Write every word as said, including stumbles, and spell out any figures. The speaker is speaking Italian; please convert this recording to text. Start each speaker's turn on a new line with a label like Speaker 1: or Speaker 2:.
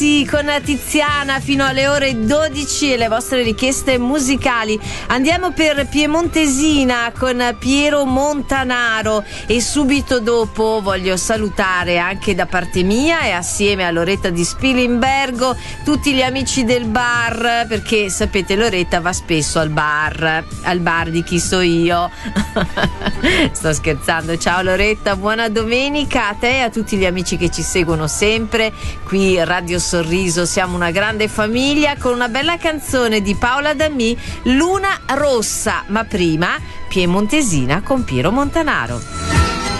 Speaker 1: sì, con Tiziana fino alle ore dodici e le vostre richieste musicali. Andiamo per Piemontesina con Piero Montanaro e subito dopo voglio salutare anche da parte mia e assieme a Loretta di Spilimbergo tutti gli amici del bar, perché sapete Loretta va spesso al bar, al bar di Chi so io. Sto scherzando. Ciao Loretta, buona domenica a te e a tutti gli amici che ci seguono sempre qui Radio Sorriso. Siamo una grande famiglia con una bella canzone di Paola Dami, Luna Rossa, ma prima Piemontesina con Piero Montanaro.